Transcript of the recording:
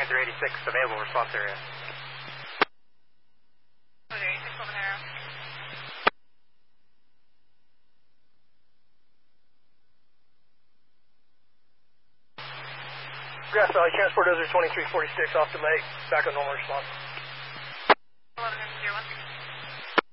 2386, available response area. 2386, over there. Grass Valley, transport dozer 2346 off the make, back on normal response. 11